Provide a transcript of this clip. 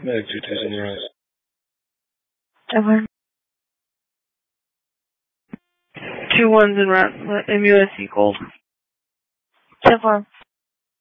Medic 2-2's on your eyes. 2 1s in MUSC Gold. 10-4.